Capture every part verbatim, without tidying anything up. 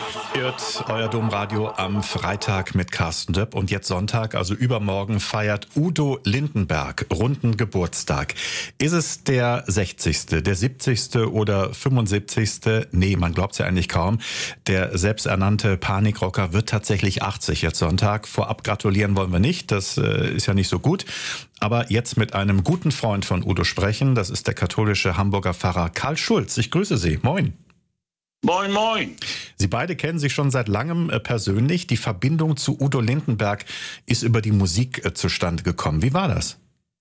Hört euer Domradio am Freitag mit Carsten Döpp und jetzt Sonntag, also übermorgen, feiert Udo Lindenberg runden Geburtstag. Ist es der sechzigste, der siebzigste oder fünfundsiebzigste? Nee, man glaubt es ja eigentlich kaum. Der selbsternannte Panikrocker wird tatsächlich achtzig jetzt Sonntag. Vorab gratulieren wollen wir nicht, das äh, ist ja nicht so gut. Aber jetzt mit einem guten Freund von Udo sprechen, das ist der katholische Hamburger Pfarrer Karl Schulz. Ich grüße Sie. Moin. Moin, moin. Sie beide kennen sich schon seit langem äh, persönlich. Die Verbindung zu Udo Lindenberg ist über die Musik äh, zustande gekommen. Wie war das?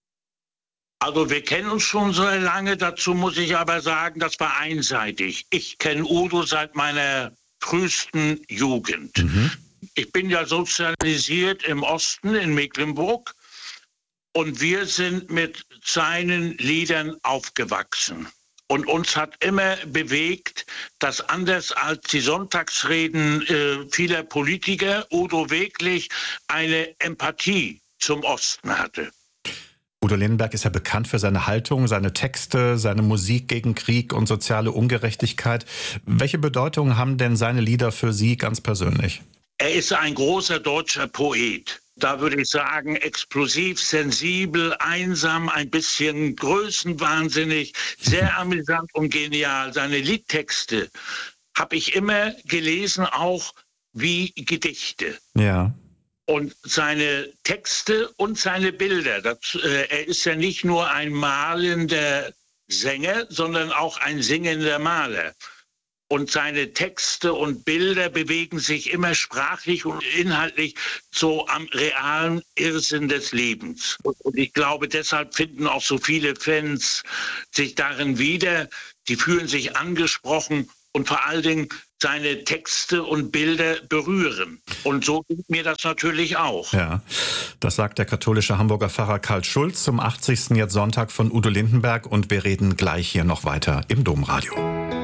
Also wir kennen uns schon so lange. Dazu muss ich aber sagen, das war einseitig. Ich kenne Udo seit meiner frühesten Jugend. Mhm. Ich bin ja sozialisiert im Osten, in Mecklenburg. Und wir sind mit seinen Liedern aufgewachsen. Und uns hat immer bewegt, dass anders als die Sonntagsreden äh, vieler Politiker Udo wirklich eine Empathie zum Osten hatte. Udo Lindenberg ist ja bekannt für seine Haltung, seine Texte, seine Musik gegen Krieg und soziale Ungerechtigkeit. Welche Bedeutung haben denn seine Lieder für Sie ganz persönlich? Er ist ein großer deutscher Poet. Da würde ich sagen, explosiv, sensibel, einsam, ein bisschen größenwahnsinnig, sehr amüsant und genial. Seine Liedtexte habe ich immer gelesen, auch wie Gedichte. Ja. Und seine Texte und seine Bilder, das, äh, er ist ja nicht nur ein malender Sänger, sondern auch ein singender Maler. Und seine Texte und Bilder bewegen sich immer sprachlich und inhaltlich so am realen Irrsinn des Lebens. Und ich glaube, deshalb finden auch so viele Fans sich darin wieder. Die fühlen sich angesprochen und vor allen Dingen seine Texte und Bilder berühren. Und so geht mir das natürlich auch. Ja, das sagt der katholische Hamburger Pfarrer Karl Schulz zum achtzigsten jetzt Sonntag von Udo Lindenberg. Und wir reden gleich hier noch weiter im Domradio.